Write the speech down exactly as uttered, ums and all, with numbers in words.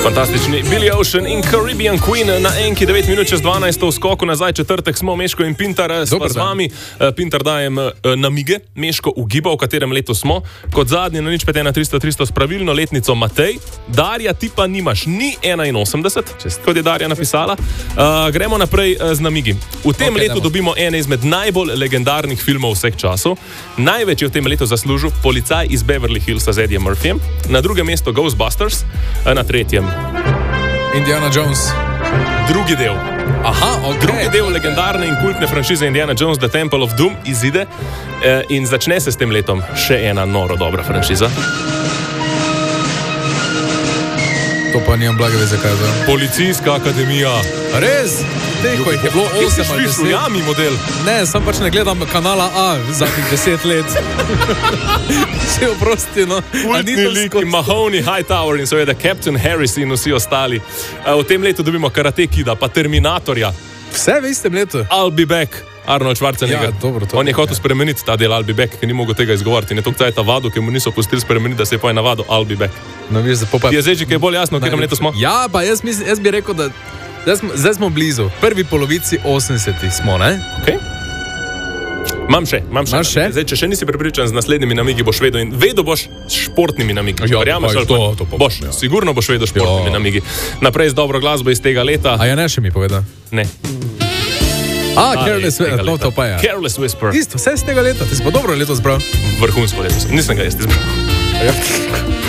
Fantastični Billy Ocean in Caribbean Queen na enki devet minut čez dvanajst v skoku nazaj, četrtek smo, Meško in Pintar sta z vami. Pintar dajem namige, Meško ugiba, v katerem letu smo. Kot zadnji na nič pet ena tristo tristo s pravilno letnico Matej. Darja, ti pa nimaš ni enainosemdeset, kot je Darja napisala. Uh, gremo naprej z namigi. V tem okay, letu demo. dobimo ene izmed najbolj legendarnih filmov vseh časov. Največ je v tem letu zaslužil Policaj iz Beverly Hillsa z Eddie Murphyjem. Na drugem mestu Ghostbusters, na tretjem Indiana Jones. Drugi del. Aha, okay. Drugi del legendarne in kultne franšize Indiana Jones, The Temple of Doom izide eh, in začne se s tem letom še ena noro dobra franšiza. To pa nimam blage veze, kaj je. Policijska akademija. Res? Teko jih je bilo osem ali deset. Jami model. Ne, sam pač ne gledam kanala A zadnjih deset let. Se oprosti, no. Kultni lik, Mahoney, Hightower in seveda Captain Harris in vsi ostali. V tem letu dobimo Karate Kida, pa Terminatorja. Vse v istem letu? I'll be back. Arnold Schwarzenegger. Ja, dobro, to, on je hotel ja. spremeniti ta del I'll be back, ker ni mogel tega izgovoriti. In je to kcaj ta vado, ki mu niso pustili spremeniti, da se je pa je navado I'll be back. No, viš, pa... Je zdaj že kaj bolj jasno, v katerem letu smo? Ja, pa jaz, mislim, jaz bi rekel, da zdaj smo, zdaj smo blizu. Prvi polovici osemdesetih smo, ne? Okay. Mam še, mam še. še? Zdaj, če še nisi prepričan z naslednjimi namigi, boš vedel in vedel boš s športnimi namigi. Ja, Verjameš, to, to, to boš, ja. Sigurno boš vedel s športnimi ja. namigi. Naprej z dobro glasbo iz tega leta. A ja ne še mi poveda? Ne. A, A Careless Whisper, no to pa je. Careless Whisper. Isto, vse z tega leta, ti si pa dobro leto zbral. Vrhunsko leto, nisem ga jaz izbral. Ja.